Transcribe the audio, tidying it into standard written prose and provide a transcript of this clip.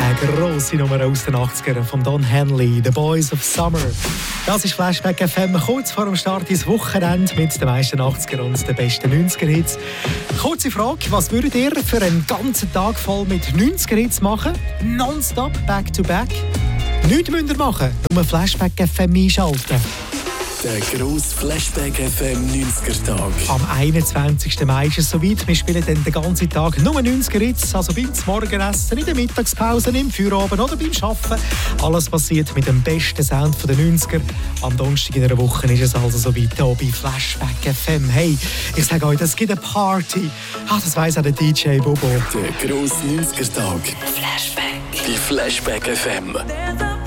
Eine grosse Nummer aus den 80ern von Don Henley, «The Boys of Summer». Das ist Flashback FM, kurz vor dem Start ins Wochenende mit den meisten 80er und den besten 90er-Hits. Kurze Frage, was würdet ihr für einen ganzen Tag voll mit 90er-Hits machen? Nonstop, back-to-back? Nichts müsst ihr machen, nur Flashback FM einschalten. Der grosse Flashback FM 90er-Tag. Am 21. Mai ist es soweit. Wir spielen dann den ganzen Tag nur 90er-Hits, also beim Morgenessen, in der Mittagspause, im Feierabend oder beim Arbeiten. Alles passiert mit dem besten Sound der 90er. Am Donnerstag in einer Woche ist es also soweit hier bei Flashback FM. Hey, ich sage euch, es gibt eine Party. Das weiss auch der DJ Bobo. Der grosse 90er-Tag. Flashback. Bei Flashback FM.